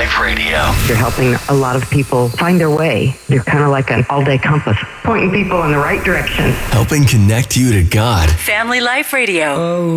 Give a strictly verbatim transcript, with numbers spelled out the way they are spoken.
Life Radio. You're helping a lot of people find their way. You're kind of like an all-day compass, pointing people in the right direction. Helping connect you to God. Family Life Radio. Oh.